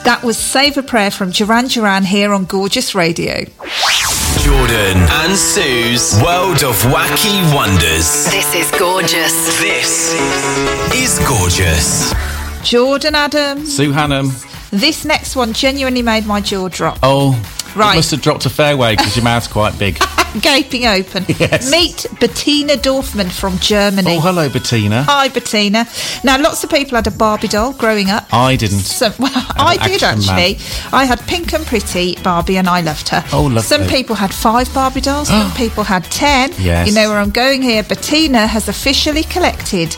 That was Save a Prayer from Duran Duran here on Gorgeous Radio. Jordan and Sue's World of Wacky Wonders. This is gorgeous. This is gorgeous. Jordan Adams. Sue Hannam. This next one genuinely made my jaw drop. Oh, right. It must have dropped a fair way because your mouth's quite big. Gaping open. Yes. Meet Bettina Dorfman from Germany. Oh, hello, Bettina. Hi, Bettina. Now, lots of people had a Barbie doll growing up. I didn't. I did, Action actually. Man. I had Pink and Pretty Barbie, and I loved her. Oh, lovely. Some people had 5 Barbie dolls. Some people had 10. Yes. You know where I'm going here. Bettina has officially collected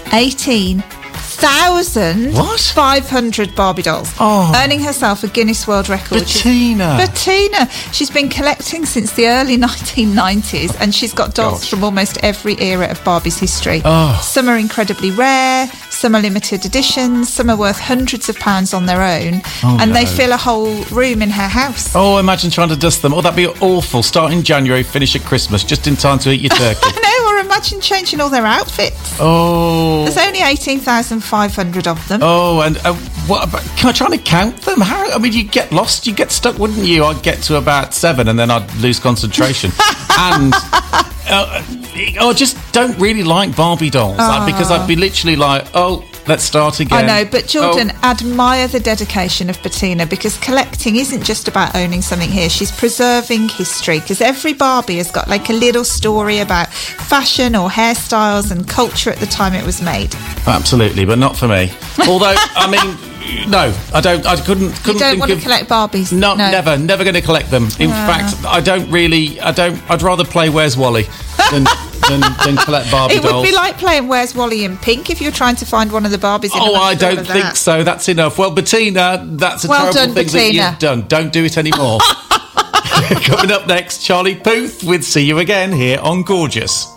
18,500 Barbie dolls, earning herself a Guinness World Record. Bettina. She's been collecting since the early 1990s, and she's got dolls from almost every era of Barbie's history. Some are incredibly rare, some are limited editions, some are worth hundreds of pounds on their own, and they fill a whole room in her house. Oh, imagine trying to dust them. Oh, that'd be awful. Start in January, finish at Christmas, just in time to eat your turkey. I know, or imagine changing all their outfits. Oh. There's only 18,500 of them. Oh, and what about trying to count them? How? I mean, you'd get lost, you'd get stuck, wouldn't you? I'd get to about 7 and then I'd lose concentration. And I just don't really like Barbie dolls because I'd be literally like, let's start again. I know, but Jordan, admire the dedication of Bettina, because collecting isn't just about owning something here. She's preserving history, because every Barbie has got like a little story about fashion or hairstyles and culture at the time it was made. Absolutely, but not for me. Although, I mean, no, I don't. I couldn't. You don't want to collect Barbies? No, never going to collect them. In fact, I don't really. I'd rather play Where's Wally than collect Barbie dolls. It would be like playing Where's Wally in Pink if you were trying to find one of the Barbies in I don't think so. That's enough. Well, Bettina, that's a terrible thing that you've done. Don't do it anymore. Coming up next, Charlie Puth with See You Again here on Gorgeous.